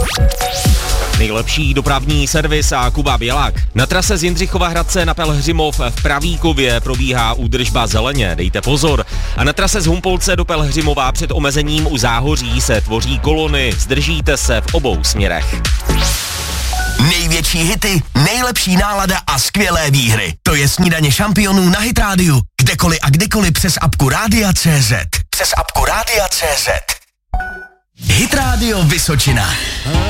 Nejlepší dopravní servis a Kuba Bělák. Na trase z Jindřichova Hradce na Pelhřimov v Pravíkově probíhá údržba zeleně, dejte pozor. A na trase z Humpolce do Pelhřimova před omezením u Záhoří se tvoří kolony, zdržíte se v obou směrech. Největší hity, nejlepší nálada a skvělé výhry. To je Snídaně šampionů na Hit Radio. Kdekoliv a kdykoliv přes apku Rádia.cz. Přes apku Rádia.cz. Hit Radio Vysočina.